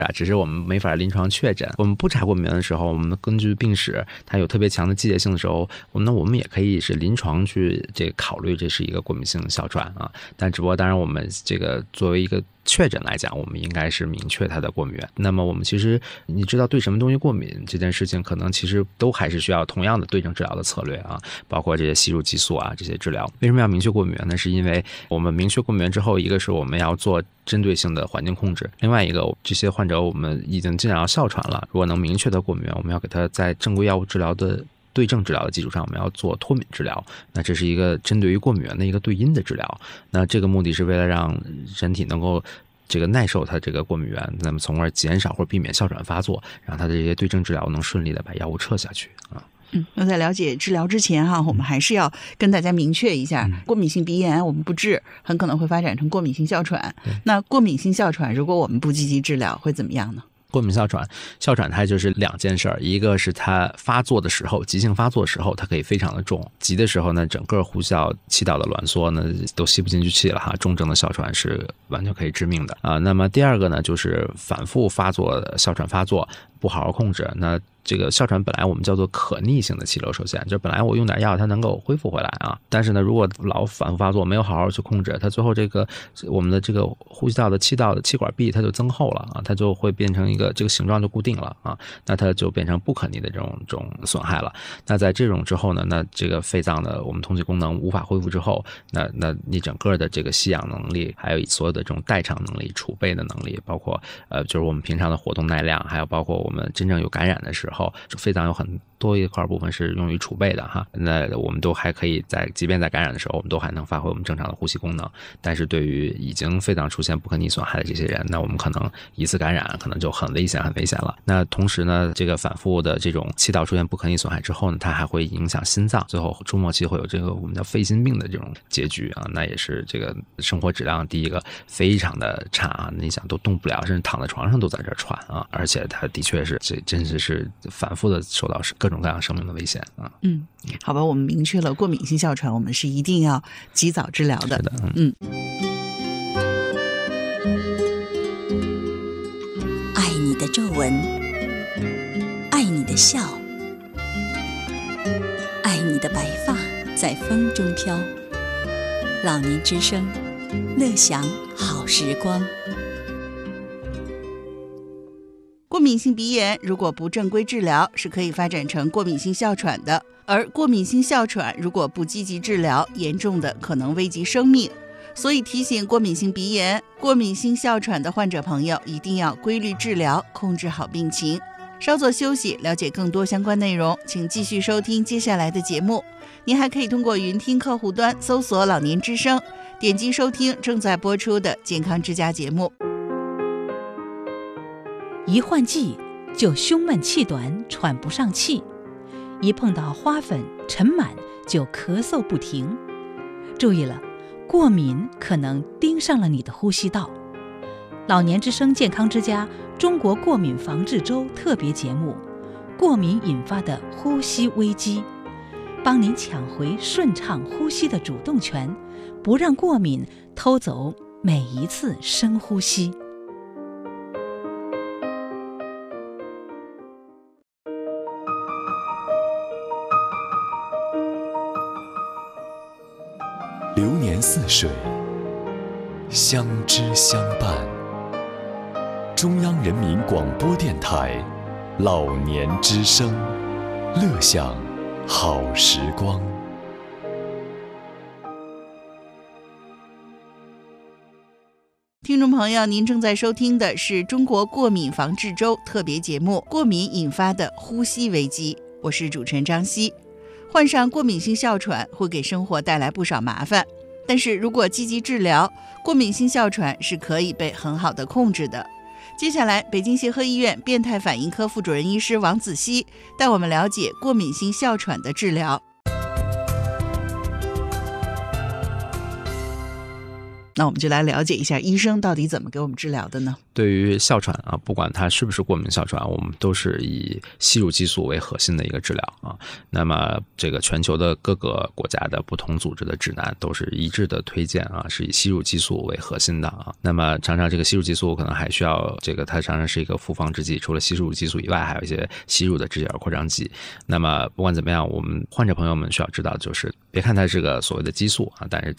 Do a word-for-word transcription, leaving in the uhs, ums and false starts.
啊，只是我们没法临床确诊。我们不查过敏源的时候，我们根据病史，它有特别强的季节性的时候，那我们也可以是临床去这个考虑这是一个过敏性哮喘啊。但只不过当然我们这个作为一个确诊来讲，我们应该是明确它的过敏源。那么我们其实你知道对什么东西过敏这件事情，可能其实都还是需要同样的对症治疗的策略啊，包括这些吸入激素啊这些治疗。为什么要明确过敏源呢？是因为我们明确过敏源之后，一个是我们要做针对性的环境控制，另外一个这些患者我们已经进展到哮喘了，如果能明确的过敏源，我们要给他在正规药物治疗的对症治疗的基础上，我们要做脱敏治疗，那这是一个针对于过敏源的一个对因的治疗。那这个目的是为了让人体能够这个耐受它这个过敏源，那么从而减少或者避免哮喘发作，让它的这些对症治疗能顺利的把药物撤下去啊。 嗯，那在了解治疗之前哈，我们还是要跟大家明确一下，过敏性鼻炎我们不治，很可能会发展成过敏性哮喘。那过敏性哮喘如果我们不积极治疗会怎么样呢？ 过敏哮喘，哮喘它就是两件事儿，一个是它发作的时候，急性发作的时候，它可以非常的重，急的时候呢，整个呼啸、气道的挛缩呢都吸不进去气了哈，重症的哮喘是完全可以致命的啊。那么第二个呢，就是反复发作，哮喘发作不好好控制，那这个哮喘本来我们叫做可逆性的气流受限，就本来我用点药它能够恢复回来啊，但是呢，如果老反复发作，没有好好去控制，它最后这个我们的这个呼吸道的气道的气管壁它就增厚了啊，它就会变成一个这个形状就固定了啊，那它就变成不可逆的这种这种损害了。那在这种之后呢，那这个肺脏的我们通气功能无法恢复之后，那那你整个的这个吸氧能力，还有所有的这种代偿能力、储备的能力，包括呃就是我们平常的活动耐量，还有包括我们真正有感染的时候，肺脏有很多一块部分是用于储备的哈，那我们都还可以在即便在感染的时候，我们都还能发挥我们正常的呼吸功能。但是对于已经肺脏出现不可逆损害的这些人，那我们可能一次感染可能就很危险很危险了。那同时呢，这个反复的这种气道出现不可逆损害之后呢，它还会影响心脏，最后终末期会有这个我们叫肺心病的这种结局啊，那也是这个生活质量第一个非常的差啊，你想都动不了，甚至躺在床上都在这喘啊，而且它的确是这真是是反复的受到各种各样生命的危险啊。 嗯，好吧，我们明确了过敏性哮喘，我们是一定要及早治疗的。 是的，嗯。 嗯爱你的皱纹，爱你的笑，爱你的白发在风中飘。老年之声，乐享好时光。 过敏性鼻炎如果不正规治疗，是可以发展成过敏性哮喘的，而过敏性哮喘如果不积极治疗，严重的可能危及生命。所以提醒过敏性鼻炎、过敏性哮喘的患者朋友，一定要规律治疗，控制好病情。稍作休息，了解更多相关内容，请继续收听接下来的节目。您还可以通过云听客户端搜索老年之声，点击收听正在播出的健康之家节目。 一换季就胸闷气短喘不上气，一碰到花粉尘螨就咳嗽不停。注意了，过敏可能盯上了你的呼吸道。老年之声健康之家中国过敏防治周特别节目，过敏引发的呼吸危机，帮您抢回顺畅呼吸的主动权，不让过敏偷走每一次深呼吸。 流年似水，相知相伴。中央人民广播电台老年之声，乐享好时光。 听众朋友，您正在收听的是中国过敏防治周特别节目《过敏引发的呼吸危机》，我是主持人张希。患上过敏性哮喘会给生活带来不少麻烦，但是如果积极治疗，过敏性哮喘是可以被很好的控制的。接下来，北京协和医院变态反应科副主任医师王子熙带我们了解过敏性哮喘的治疗。 那我们就来了解一下医生到底怎么给我们治疗的呢？ 对于哮喘啊，不管它是不是过敏哮喘，我们都是以吸入激素为核心的一个治疗啊。那么这个全球的各个国家的不同组织的指南都是一致的推荐啊，是以吸入激素为核心的啊。那么常常这个吸入激素可能还需要这个，它常常是一个复方制剂，除了吸入激素以外，还有一些吸入的支气管扩张剂。那么不管怎么样，我们患者朋友们需要知道，就是别看它是个所谓的激素啊，但是